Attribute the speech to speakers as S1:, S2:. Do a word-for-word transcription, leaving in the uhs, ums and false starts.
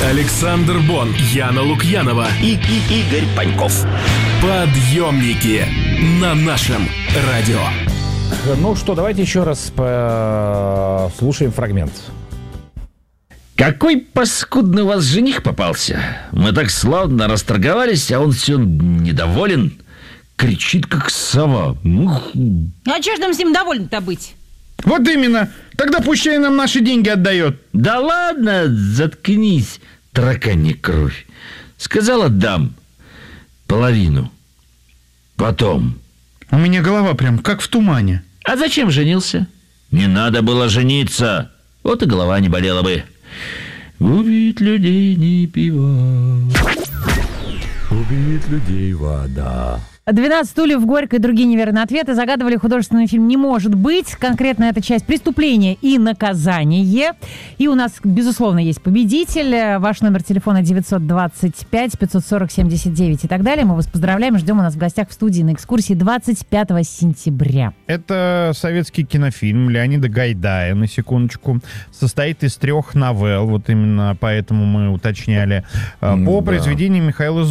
S1: Александр Бон, Яна Лукьянова
S2: и, и Игорь Паньков.
S1: Подъемники на нашем радио.
S3: Ну что, давайте еще раз послушаем фрагмент.
S4: Какой паскудный у вас жених попался. Мы так славно расторговались, а он все недоволен. Кричит, как сова.
S5: А что ж нам с ним довольно-то быть?
S6: Вот именно. Тогда пущай нам наши деньги отдает.
S4: Да ладно, заткнись, тараканья кровь. Сказал, отдам половину. Потом.
S6: У меня голова прям как в тумане.
S4: А зачем женился? Не надо было жениться. Вот и голова не болела бы. Убить людей не пиво. Убить людей вода.
S5: «двенадцать стульев», «Горько» и другие неверные ответы загадывали художественный фильм «Не может быть». Конкретно эта часть «Преступление и наказание». И у нас, безусловно, есть победитель. Ваш номер телефона девятьсот двадцать пять пятьсот сорок семьдесят девять и так далее. Мы вас поздравляем. Ждем у нас в гостях в студии на экскурсии двадцать пятого сентября.
S6: Это советский кинофильм Леонида Гайдая, на секундочку. Состоит из трех новелл. Вот именно поэтому мы уточняли. По
S4: да.
S6: произведению Михаила